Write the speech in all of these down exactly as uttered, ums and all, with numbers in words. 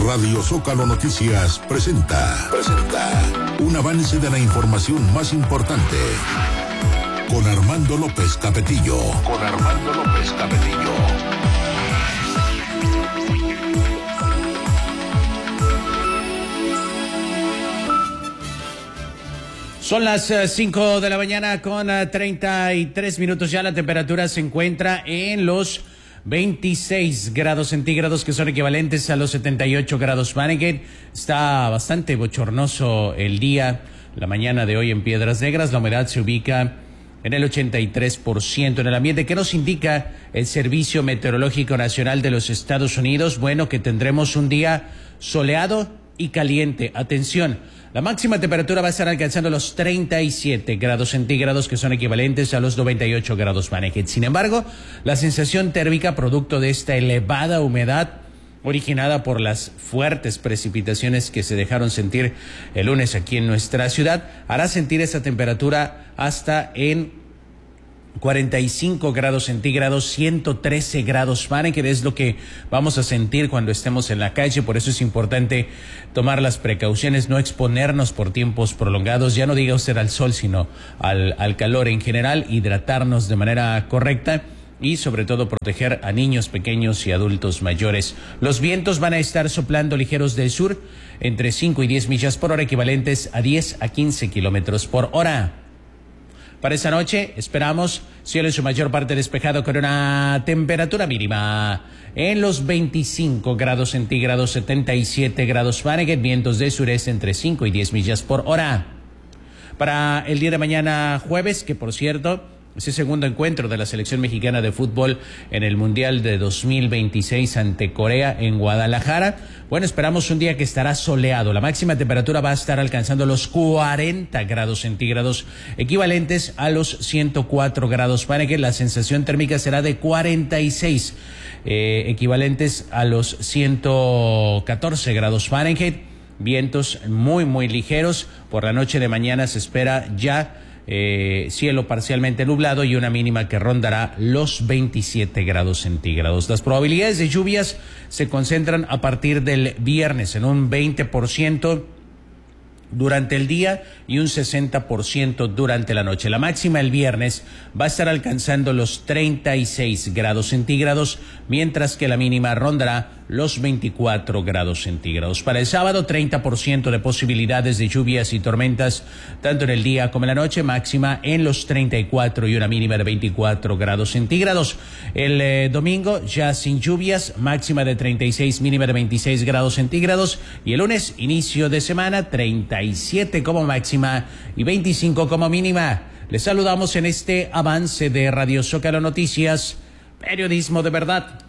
Radio Zócalo Noticias presenta, presenta un avance de la información más importante con Armando López Capetillo. Con Armando López Capetillo. Son las cinco de la mañana con treinta y tres minutos ya. La temperatura se encuentra en los veintiséis grados centígrados, que son equivalentes a los setenta y ocho grados Fahrenheit. Está bastante bochornoso el día, la mañana de hoy en Piedras Negras. La humedad se ubica en el ochenta y tres por ciento en el ambiente. ¿Qué nos indica el Servicio Meteorológico Nacional de los Estados Unidos? Bueno, que tendremos un día soleado y caliente. Atención, la máxima temperatura va a estar alcanzando los treinta y siete grados centígrados, que son equivalentes a los noventa y ocho grados Fahrenheit. Sin embargo, la sensación térmica, producto de esta elevada humedad originada por las fuertes precipitaciones que se dejaron sentir el lunes aquí en nuestra ciudad, hará sentir esa temperatura hasta en cuarenta y cinco grados centígrados, ciento trece grados Fahrenheit, es lo que vamos a sentir cuando estemos en la calle. Por eso es importante tomar las precauciones, no exponernos por tiempos prolongados, ya no diga usted al sol, sino al, al calor en general, hidratarnos de manera correcta y sobre todo proteger a niños pequeños y adultos mayores. Los vientos van a estar soplando ligeros del sur entre cinco y diez millas por hora, equivalentes a diez a quince kilómetros por hora. Para esta noche esperamos cielo en su mayor parte despejado con una temperatura mínima en los veinticinco grados centígrados, setenta y siete grados Fahrenheit, vientos de sureste entre cinco y diez millas por hora. Para el día de mañana jueves, que por cierto es el segundo encuentro de la selección mexicana de fútbol en el Mundial de dos mil veintiséis ante Corea en Guadalajara. Bueno, esperamos un día que estará soleado. La máxima temperatura va a estar alcanzando los cuarenta grados centígrados, equivalentes a los ciento cuatro grados Fahrenheit. La sensación térmica será de cuarenta y seis, eh, equivalentes a los ciento catorce grados Fahrenheit. Vientos muy, muy ligeros. Por la noche de mañana se espera ya Eh, cielo parcialmente nublado y una mínima que rondará los veintisiete grados centígrados. Las probabilidades de lluvias se concentran a partir del viernes en un veinte por ciento durante el día y un sesenta por ciento durante la noche. La máxima el viernes va a estar alcanzando los treinta y seis grados centígrados, mientras que la mínima rondará los veinticuatro grados centígrados. Para el sábado, treinta por ciento de posibilidades de lluvias y tormentas, tanto en el día como en la noche, máxima en los treinta y cuatro y una mínima de veinticuatro grados centígrados. El eh, domingo, ya sin lluvias, máxima de treinta y seis, mínima de veintiséis grados centígrados. Y el lunes, inicio de semana, treinta y siete como máxima y veinticinco como mínima. Les saludamos en este avance de Radio Zócalo Noticias, periodismo de verdad.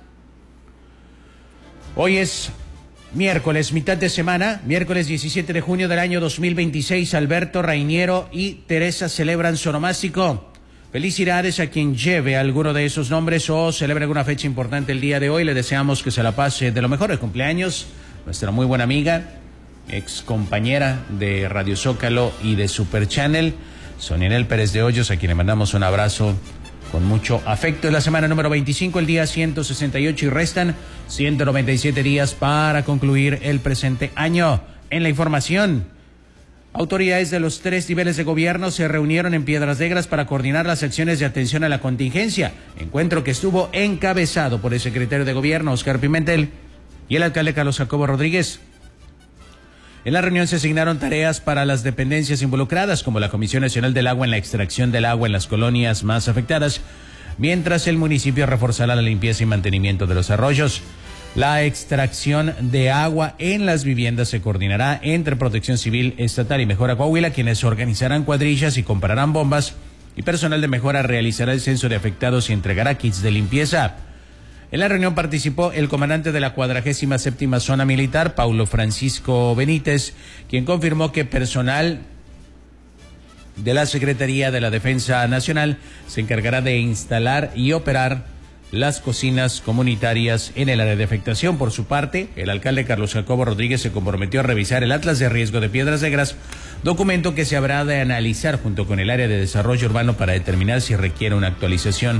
Hoy es miércoles, mitad de semana, miércoles diecisiete de junio del año dos mil veintiséis. Alberto, Rainiero y Teresa celebran su onomástico. Felicidades a quien lleve alguno de esos nombres o celebre alguna fecha importante el día de hoy. Le deseamos que se la pase de lo mejor. El cumpleaños, nuestra muy buena amiga, ex compañera de Radio Zócalo y de Super Channel, Sonianel Pérez de Hoyos, a quien le mandamos un abrazo con mucho afecto. Es la semana número veinticinco, el día ciento sesenta y ocho, y restan ciento noventa y siete días para concluir el presente año. En la información, autoridades de los tres niveles de gobierno se reunieron en Piedras Negras para coordinar las acciones de atención a la contingencia, encuentro que estuvo encabezado por el secretario de Gobierno, Oscar Pimentel, y el alcalde Carlos Jacobo Rodríguez. En la reunión se asignaron tareas para las dependencias involucradas, como la Comisión Nacional del Agua en la extracción del agua en las colonias más afectadas, mientras el municipio reforzará la limpieza y mantenimiento de los arroyos. La extracción de agua en las viviendas se coordinará entre Protección Civil Estatal y Mejora Coahuila, quienes organizarán cuadrillas y comprarán bombas, y personal de Mejora realizará el censo de afectados y entregará kits de limpieza. En la reunión participó el comandante de la cuadragésima séptima Zona Militar, Paulo Francisco Benítez, quien confirmó que personal de la Secretaría de la Defensa Nacional se encargará de instalar y operar las cocinas comunitarias en el área de afectación. Por su parte, el alcalde Carlos Jacobo Rodríguez se comprometió a revisar el Atlas de Riesgo de Piedras Negras, documento que se habrá de analizar junto con el área de desarrollo urbano para determinar si requiere una actualización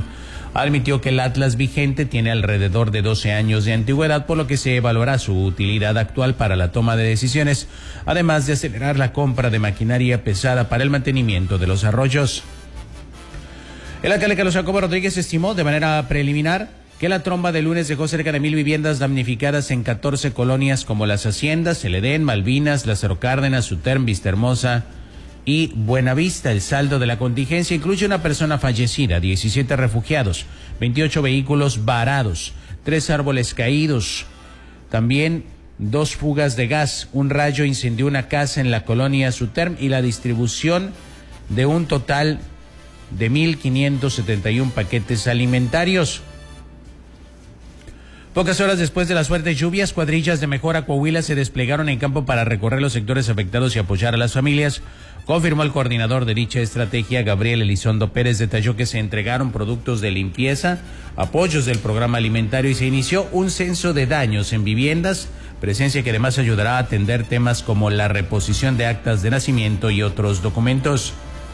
Admitió que el Atlas vigente tiene alrededor de doce años de antigüedad, por lo que se evaluará su utilidad actual para la toma de decisiones, además de acelerar la compra de maquinaria pesada para el mantenimiento de los arroyos. El alcalde Carlos Jacobo Rodríguez estimó de manera preliminar que la tromba de lunes dejó cerca de mil viviendas damnificadas en catorce colonias como Las Haciendas, El Edén, Malvinas, Lázaro Cárdenas, Suterm, Vistahermosa y Buenavista. El saldo de la contingencia incluye una persona fallecida, diecisiete refugiados, veintiocho vehículos varados, tres árboles caídos, también dos fugas de gas, un rayo incendió una casa en la colonia Suterm y la distribución de un total de mil quinientos setenta y uno paquetes alimentarios. Pocas horas después de las fuertes lluvias, cuadrillas de Mejora Coahuila se desplegaron en campo para recorrer los sectores afectados y apoyar a las familias. Confirmó el coordinador de dicha estrategia, Gabriel Elizondo Pérez. Detalló que se entregaron productos de limpieza, apoyos del programa alimentario y se inició un censo de daños en viviendas, presencia que además ayudará a atender temas como la reposición de actas de nacimiento y otros documentos.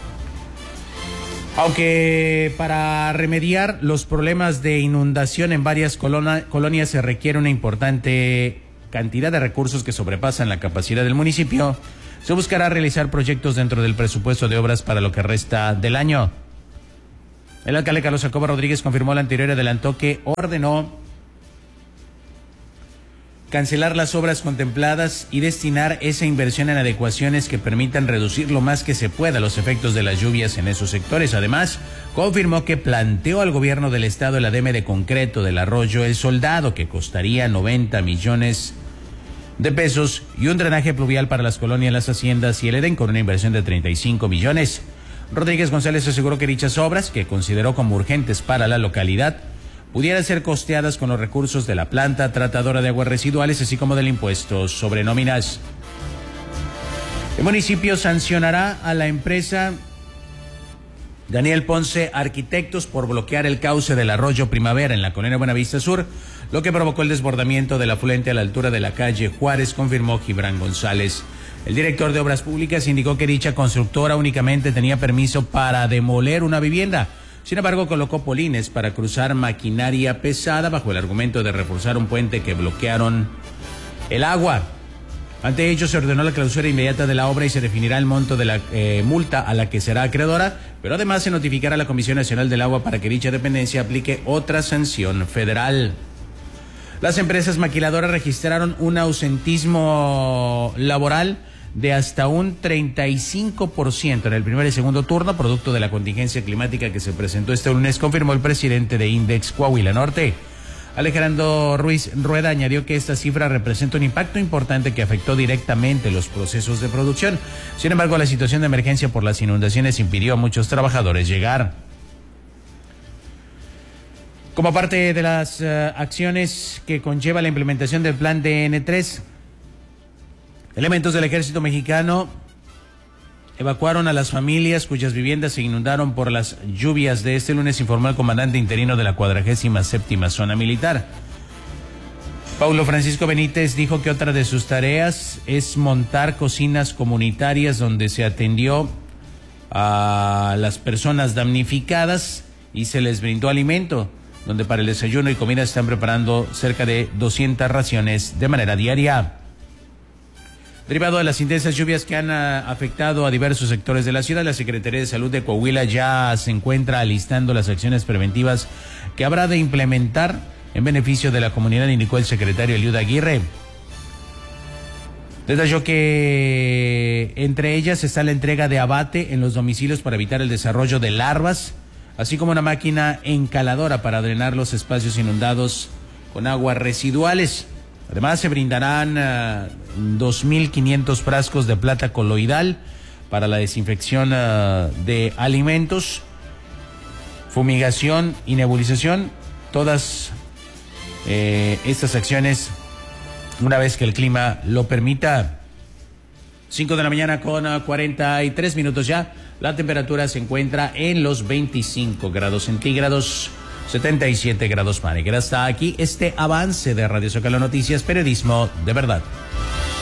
Aunque para remediar los problemas de inundación en varias colonias se requiere una importante cantidad de recursos que sobrepasan la capacidad del municipio, se buscará realizar proyectos dentro del presupuesto de obras para lo que resta del año. El alcalde Carlos Jacobo Rodríguez confirmó el anterior y adelantó que ordenó cancelar las obras contempladas y destinar esa inversión en adecuaciones que permitan reducir lo más que se pueda los efectos de las lluvias en esos sectores. Además, confirmó que planteó al gobierno del estado el ademe de concreto del arroyo El Soldado, que costaría noventa millones de pesos, y un drenaje pluvial para las colonias Las Haciendas y El Edén con una inversión de treinta y cinco millones. Rodríguez González aseguró que dichas obras, que consideró como urgentes para la localidad, pudieran ser costeadas con los recursos de la planta tratadora de aguas residuales, así como del impuesto sobre nóminas. El municipio sancionará a la empresa Daniel Ponce Arquitectos por bloquear el cauce del arroyo Primavera en la colonia Buenavista Sur, lo que provocó el desbordamiento del afluente a la altura de la calle Juárez, confirmó Gibran González. El director de Obras Públicas indicó que dicha constructora únicamente tenía permiso para demoler una vivienda. Sin embargo, colocó polines para cruzar maquinaria pesada bajo el argumento de reforzar un puente que bloquearon el agua. Ante ello, se ordenó la clausura inmediata de la obra y se definirá el monto de la eh, multa a la que será acreedora, pero además se notificará a la Comisión Nacional del Agua para que dicha dependencia aplique otra sanción federal. Las empresas maquiladoras registraron un ausentismo laboral de hasta un treinta y cinco por ciento en el primer y segundo turno, producto de la contingencia climática que se presentó este lunes, confirmó el presidente de Index Coahuila Norte. Alejandro Ruiz Rueda añadió que esta cifra representa un impacto importante que afectó directamente los procesos de producción. Sin embargo, la situación de emergencia por las inundaciones impidió a muchos trabajadores llegar. Como parte de las uh, acciones que conlleva la implementación del plan D N tres, elementos del ejército mexicano evacuaron a las familias cuyas viviendas se inundaron por las lluvias de este lunes, informó el comandante interino de la cuadragésima séptima zona militar. Paulo Francisco Benítez dijo que otra de sus tareas es montar cocinas comunitarias donde se atendió a las personas damnificadas y se les brindó alimento, donde para el desayuno y comida están preparando cerca de doscientas raciones de manera diaria. Derivado de las intensas lluvias que han a, afectado a diversos sectores de la ciudad, la Secretaría de Salud de Coahuila ya se encuentra alistando las acciones preventivas que habrá de implementar en beneficio de la comunidad, indicó el secretario Eliud Aguirre. Detalló que entre ellas está la entrega de abate en los domicilios para evitar el desarrollo de larvas, así como una máquina encaladora para drenar los espacios inundados con aguas residuales. Además, se brindarán uh, dos mil quinientos frascos de plata coloidal para la desinfección uh, de alimentos, fumigación y nebulización. Todas eh, estas acciones, una vez que el clima lo permita. cinco de la mañana con uh, cuarenta y tres minutos ya. La temperatura se encuentra en los veinticinco grados centígrados. setenta y siete grados Fahrenheit. Hasta aquí este avance de Radio Zócalo Noticias, periodismo de verdad.